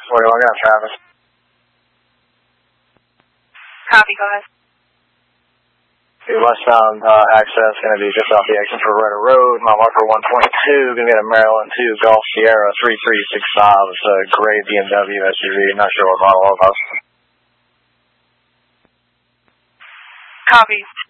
41, I'm going to have traffic. Copy, go ahead. Westbound access going to be just off the exit for Ritter Road. Mile marker 122, going to get a Maryland 2 Golf Sierra 3365. It's a gray BMW SUV. Not sure what model it was. Copy.